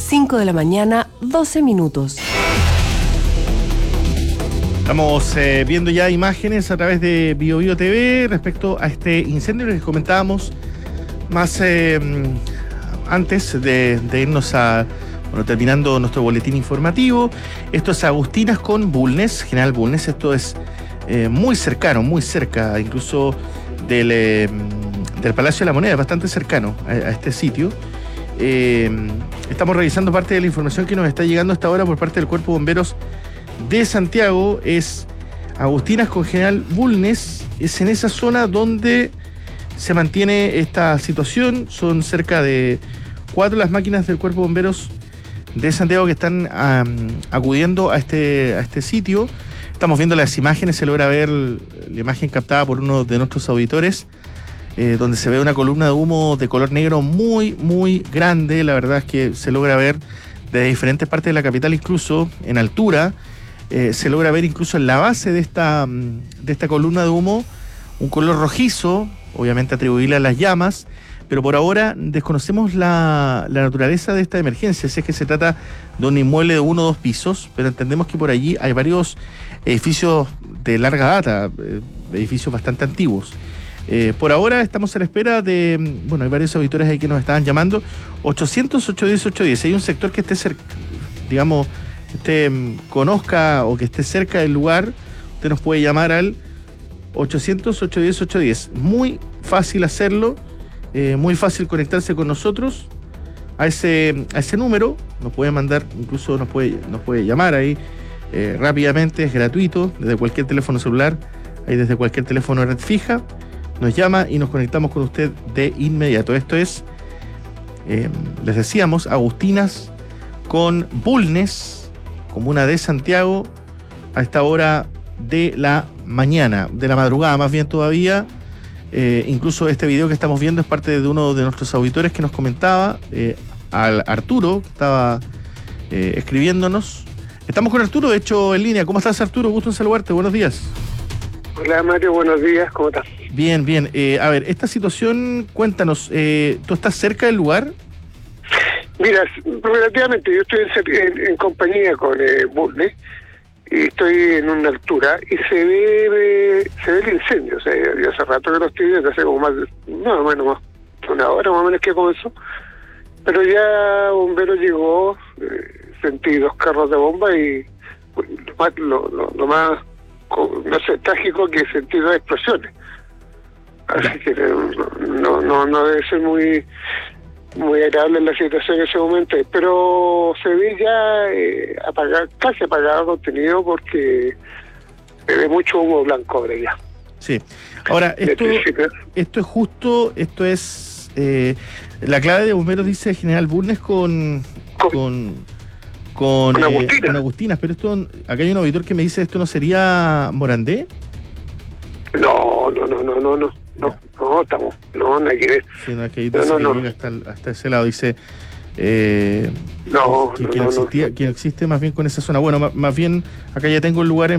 5 de la mañana, 12 minutos. Estamos viendo ya imágenes a través de BioBio TV respecto a este incendio que comentábamos más antes de irnos terminando nuestro boletín informativo. Esto es Agustinas con Bulnes, General Bulnes. Esto es muy cercano, muy cerca incluso del Palacio de la Moneda, bastante cercano a este sitio. Estamos revisando parte de la información que nos está llegando hasta ahora por parte del Cuerpo de Bomberos de Santiago. Es Agustinas con General Bulnes, es en esa zona donde se mantiene esta situación. Son cerca de 4 las máquinas del Cuerpo de Bomberos de Santiago que están acudiendo a este sitio. Estamos viendo las imágenes, se logra ver la imagen captada por uno de nuestros auditores, donde se ve una columna de humo de color negro muy, muy grande. La verdad es que se logra ver desde diferentes partes de la capital, incluso en altura. Se logra ver incluso en la base de esta columna de humo un color rojizo, obviamente atribuible a las llamas, pero por ahora desconocemos la naturaleza de esta emergencia. Si es que se trata de un inmueble de 1 o 2 pisos, pero entendemos que por allí hay varios edificios de larga data, edificios bastante antiguos. Por ahora estamos a la espera de, hay varios auditores ahí que nos estaban llamando. 800-810-810. Hay un sector que esté cerca, digamos, conozca o que esté cerca del lugar, usted nos puede llamar al 800-810-810. Muy fácil hacerlo, muy fácil conectarse con nosotros a ese número. Nos puede mandar, incluso nos puede llamar ahí rápidamente, es gratuito, desde cualquier teléfono celular, ahí desde cualquier teléfono red fija, nos llama y nos conectamos con usted de inmediato. Esto es, les decíamos, Agustinas con Bulnes, comuna de Santiago, a esta hora de la mañana, de la madrugada más bien todavía. Incluso este video que estamos viendo es parte de uno de nuestros auditores que nos comentaba, al Arturo, que estaba escribiéndonos. Estamos con Arturo, de hecho, en línea. ¿Cómo estás, Arturo? Gusto en saludarte. Buenos días. Hola, Mario. Buenos días. ¿Cómo estás? Bien, bien. A ver, esta situación, cuéntanos, ¿tú estás cerca del lugar? Mira, relativamente, yo estoy en compañía con Bulnes y estoy en una altura y se ve el incendio. O sea, ya hace rato que lo estoy viendo, hace como más o menos una hora más o menos que comenzó. Pero ya bombero llegó, sentí 2 carros de bomba y lo más, no sé, trágico que sentí 2 explosiones. Así que no debe ser muy agradable la situación en ese momento, pero se ve ya casi apagado el contenido porque se ve mucho humo blanco ahora ya. Sí. Ahora, esto es justo, la clave de bomberos dice General Bulnes con Agustinas, pero acá hay un auditor que me dice, ¿esto no sería Morandé? No, estamos, no hay que ver. Sí, no, es que ahí llega hasta ese lado, dice que no existe más bien con esa zona. Bueno, más bien acá ya tengo el lugar